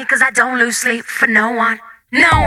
cause I don't lose sleep for no one. No